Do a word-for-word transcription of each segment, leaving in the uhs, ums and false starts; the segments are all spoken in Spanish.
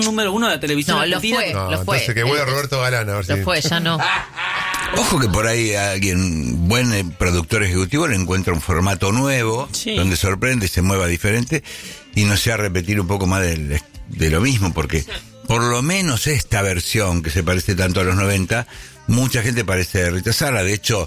número uno de la televisión No, lo argentina. fue, que- No, lo fue. entonces que vuelva El- Roberto Galán a ver Lo si... fue, ya no. Ojo que por ahí alguien, buen eh, productor ejecutivo, le encuentra un formato nuevo, Sí. donde sorprende, se mueva diferente, y no sea repetir un poco más del- de lo mismo, porque por lo menos esta versión, que se parece tanto a los noventa, mucha gente parece rechazarla. De hecho,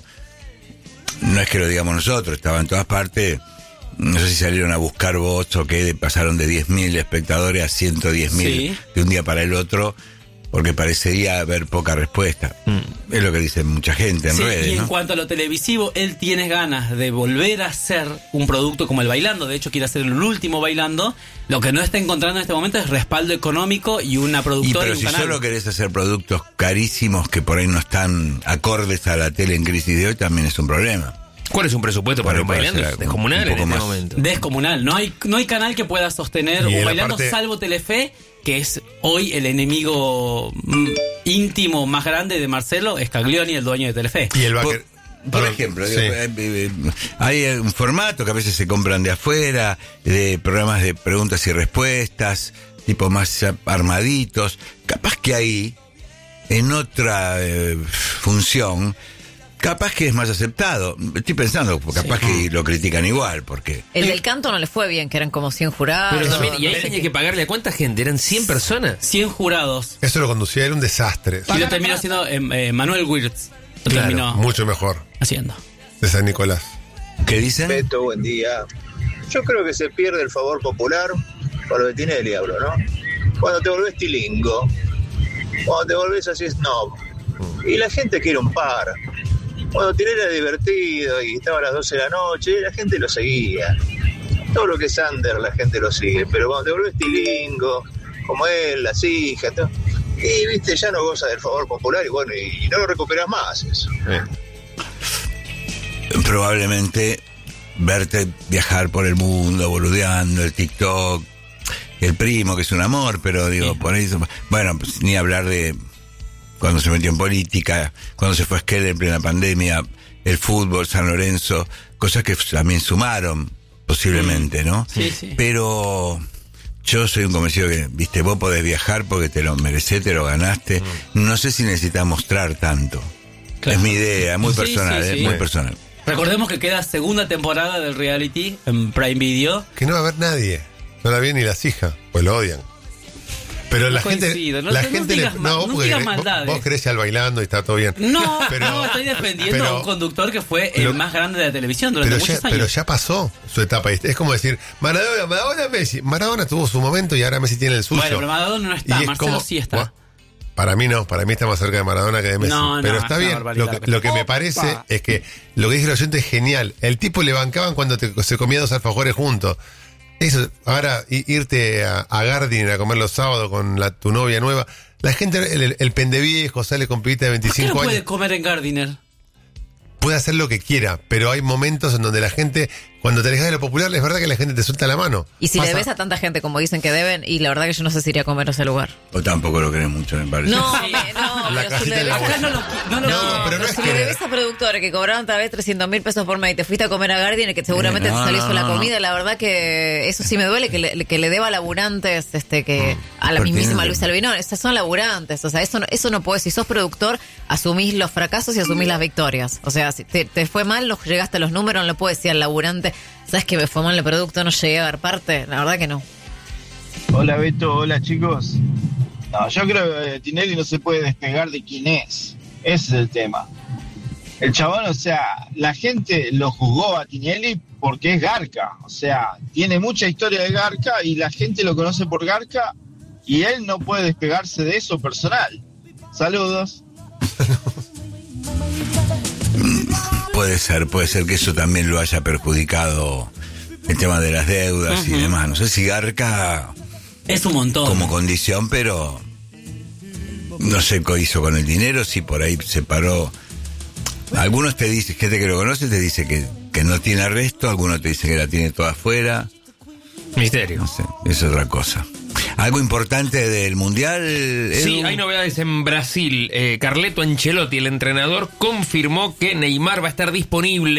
no es que lo digamos nosotros, estaba en todas partes. No sé si salieron a buscar votos o qué, pasaron de diez mil espectadores a ciento diez mil Sí. de un día para el otro, porque parecería haber poca respuesta. Es lo que dice mucha gente en Sí, redes, y en ¿no? cuanto a lo televisivo, él tiene ganas de volver a hacer un producto como el Bailando. De hecho, quiere hacer el último Bailando. Lo que no está encontrando en este momento es respaldo económico y una Y productora y, pero un si canal. solo querés hacer productos carísimos que por ahí no están acordes a la tele en crisis de hoy, también es un problema. ¿Cuál es un presupuesto para un Puede Bailando? ser Es un- descomunal un en poco este más. momento. Descomunal. No hay, no hay canal que pueda sostener Y un en la Bailando parte- salvo Telefe, que es hoy el enemigo mm, íntimo más grande de Marcelo, Scaglioni, el dueño de Telefe. Y el Por, Baker... por Perdón, ejemplo, sí. digo, eh, eh, hay un formato que a veces se compran de afuera, de programas de preguntas y respuestas, tipo más armaditos. Capaz que ahí, en otra eh, función, capaz que es más aceptado. Estoy pensando, capaz que lo critican igual, porque... El del canto no le fue bien, que eran como cien jurados. Pero también, y no ahí sé tenía qué. que pagarle a cuánta gente, eran cien personas. cien jurados. Eso lo conducía, era un desastre. Y lo terminó haciendo eh, eh, Manuel Wirtz. Lo Claro, terminó Mucho mejor, haciendo. de San Nicolás. ¿Qué dicen? Beto, buen día. Yo creo que se pierde el favor popular por lo de Tinelli, hablo, ¿no? Cuando te volvés tilingo, cuando te volvés así snob, y la gente quiere un par. Cuando Tinelli era divertido y estaba a las doce de la noche, la gente lo seguía. Todo lo que es under, la gente lo sigue, pero cuando te volvés tilingo, como él, las hijas, todo, y viste, ya no goza del favor popular y bueno, y no lo recuperas más eso. Probablemente verte viajar por el mundo, boludeando, el TikTok, el primo, que es un amor, pero digo, por eso, bueno, pues, ni hablar de cuando se metió en política, cuando se fue a Esquel en plena pandemia, el fútbol, San Lorenzo, cosas que también sumaron, posiblemente, ¿no? Sí, sí. Pero yo soy un convencido que, viste, vos podés viajar porque te lo merecés, te lo ganaste. No sé si necesitas mostrar tanto. Claro. Es mi idea, muy Sí, personal, sí, eh, sí. muy personal. Recordemos que queda segunda temporada del reality en Prime Video. Que no va a haber nadie. No la ven ni las hijas, pues lo odian. Pero la gente, coincido, no la te- no gente digas le, ma- vos no porque digas querés- vos, maldades. vos querés ir al bailando y está todo bien. No, Pero- no, estoy defendiendo pero- a un conductor que fue el lo- más grande de la televisión durante Pero ya, muchos años. pero ya pasó su etapa. Es como decir, Maradona, Maradona, Messi. Maradona tuvo su momento y ahora Messi tiene el suyo. Bueno, pero Maradona no está, Y es Marcelo como- sí está. Bueno, para mí no, para mí está más cerca de Maradona que de Messi. No, no, pero es está una bien. barbaridad Lo que, lo que- lo que me Opa. parece es que lo que dice el oyente es genial. El tipo le bancaban cuando te- se comía dos alfajores juntos. Eso, ahora i- irte a, a Gardiner a comer los sábados con la, tu novia nueva. La gente, el, el, el pendeviejo sale con pibita de ¿Por qué veinticinco no años. puede comer en Gardiner? Puede hacer lo que quiera, pero hay momentos en donde la gente, cuando te alejas de lo popular, es verdad que la gente te suelta la mano. Y si Pasa- le debes a tanta gente como dicen que deben, y la verdad que yo no sé si iría a comer a ese lugar. O tampoco lo creen mucho, me parece. No, Sí. me- no, La pero si casita le de la debes, Acá no lo, qui- no lo No, quiero. pero no es si que- le debes a productores que cobraron tal vez trescientos mil pesos por mes y te fuiste a comer a Gardiner, que seguramente Eh, no, te salió no, sola no, no. comida, la verdad que eso sí me duele, que le, que le deba a laburantes, este, que a la Pertinente. mismísima Luisa Albinón. Esas son laburantes, o sea, eso no, eso no puedes. Si sos productor, asumís los fracasos y asumís las victorias. O sea, si te, te fue mal, los, llegaste a los números, no le puedes decir al laburante, ¿sabes que me fue mal el producto? No llegué a ver parte. La verdad que no. Hola Beto, hola chicos. No, yo creo que Tinelli no se puede despegar de quién es. Ese es el tema. El chabón, o sea, la gente lo juzgó a Tinelli porque es Garca. O sea, tiene mucha historia de Garca y la gente lo conoce por Garca y él no puede despegarse de eso personal. Saludos. Puede ser, puede ser que eso también lo haya perjudicado, el tema de las deudas y demás. No sé si Garca Es un montón. como condición, pero no sé qué hizo con el dinero, si por ahí se paró. Algunos te dicen, gente que lo conoce te dice que, que no tiene arresto, algunos te dicen que la tiene toda afuera. Misterio. No sé, es otra cosa. ¿Algo importante del Mundial, Sí, Edu? hay novedades en Brasil. Eh, Carleto Ancelotti, el entrenador, confirmó que Neymar va a estar disponible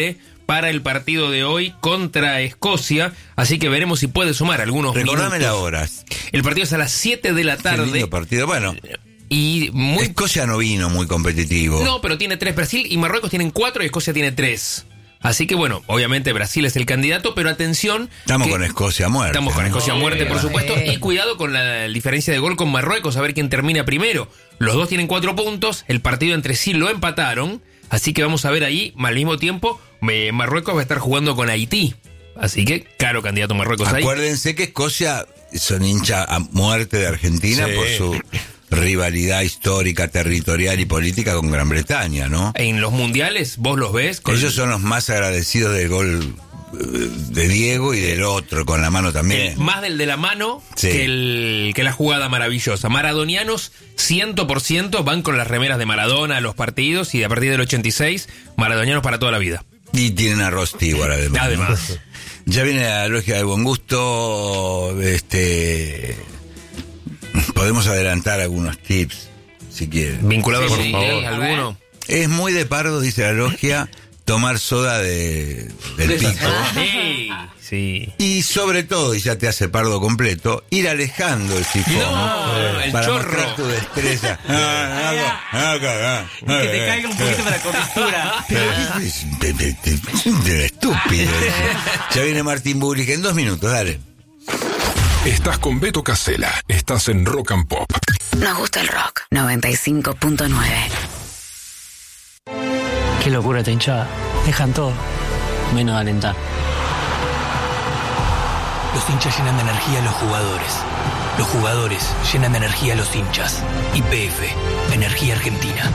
para el partido de hoy contra Escocia, así que veremos si puede sumar algunos Recordame minutos. la hora. El partido es a las siete de la Qué tarde. lindo partido. Bueno, Y muy... Escocia no vino muy competitivo. No, pero tiene tres. Brasil y Marruecos tienen cuatro y Escocia tiene tres. Así que bueno, obviamente Brasil es el candidato, pero atención. Estamos que- con Escocia muerta. Estamos con ¿no? Escocia a muerte, por Sí. supuesto. Y cuidado con la diferencia de gol con Marruecos, a ver quién termina primero. Los dos tienen cuatro puntos, el partido entre sí lo empataron. Así que vamos a ver ahí, al mismo tiempo, eh, Marruecos va a estar jugando con Haití. Así que, claro, candidato Marruecos ahí. Acuérdense que Escocia son hincha a muerte de Argentina Sí. por su rivalidad histórica, territorial y política con Gran Bretaña, ¿no? En los mundiales, vos los ves. Con Ellos son los más agradecidos del gol eh, de Diego y del otro, con la mano también. el- más del de la mano Sí. que, el, que la jugada maravillosa. Maradonianos, cien por ciento van con las remeras de Maradona a los partidos y a partir del ochenta y seis, maradonianos para toda la vida. Y tienen a Ross Stewart, además. ¿no? Además. Ya viene la logia del buen gusto. Este. Podemos adelantar algunos tips, si quieren. Vinculado Sí, con por favor. alguno. Es muy de pardo, dice la logia, tomar soda de, del De esas, pico. Sí, sí. Y sobre todo, y ya te hace pardo completo, ir alejando el sifón. No, el para chorro. mostrar tu destreza. Ah, ah, ah, ah, ah, Que te ah, caiga un ah. poquito para la cobertura. Pero es de- de- de- de estúpido. Ya viene Martín Bullrich en dos minutos, dale. Estás con Beto Casella. Estás en Rock and Pop. Nos gusta el rock. noventa y cinco punto nueve. Qué locura esta hinchada. Dejan todo, menos de alentar. Los hinchas llenan de energía a los jugadores. Los jugadores llenan de energía a los hinchas. Y P F, Energía Argentina.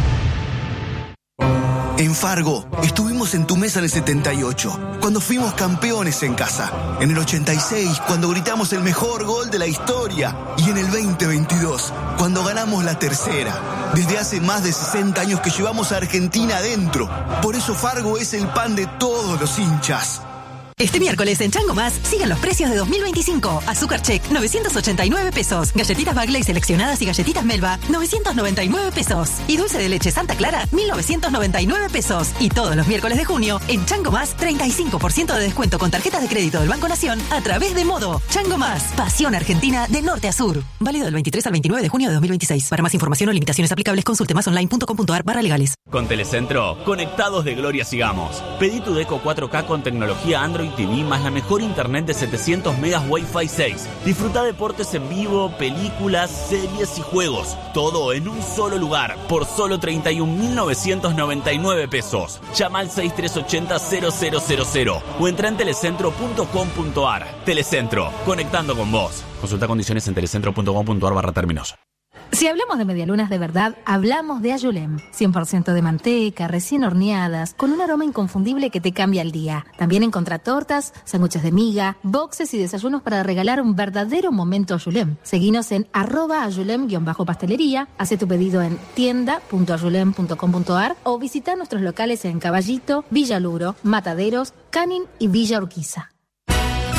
En Fargo, estuvimos en tu mesa en el setenta y ocho, cuando fuimos campeones en casa. En el ochenta y seis, cuando gritamos el mejor gol de la historia. Y en el veinte veintidós, cuando ganamos la tercera. Desde hace más de sesenta años que llevamos a Argentina adentro. Por eso Fargo es el pan de todos los hinchas. Este miércoles en Chango Más siguen los precios de dos mil veinticinco. Azúcar Check, novecientos ochenta y nueve pesos. Galletitas Bagley seleccionadas y galletitas Melba, novecientos noventa y nueve pesos. Y dulce de leche Santa Clara, mil novecientos noventa y nueve pesos. Y todos los miércoles de junio, en Chango Más, treinta y cinco por ciento de descuento con tarjetas de crédito del Banco Nación a través de Modo. Chango Más, pasión argentina de norte a sur. Válido del veintitrés al veintinueve de junio de dos mil veintiséis. Para más información o limitaciones aplicables, consulte masonline.com.ar barra legales. Con Telecentro, conectados de gloria sigamos. Pedí tu Deco cuatro K con tecnología Android T V más la mejor internet de setecientos megas Wi-Fi seis. Disfruta deportes en vivo, películas, series y juegos. Todo en un solo lugar, por solo treinta y un mil novecientos noventa y nueve pesos. Llama al seis tres ocho cero cero cero cero cero o entra en telecentro punto com punto ar. Telecentro, conectando con vos. Consulta condiciones en telecentro punto com punto ar barra términos. Si hablamos de medialunas de verdad, hablamos de Ayulem. cien por ciento de manteca, recién horneadas, con un aroma inconfundible que te cambia el día. También encontrá tortas, sándwiches de miga, boxes y desayunos para regalar un verdadero momento Ayulem. Seguinos en arroba ayulem-pastelería, hace tu pedido en tienda punto ayulem punto com punto ar o visita nuestros locales en Caballito, Villa Luro, Mataderos, Canin y Villa Urquiza.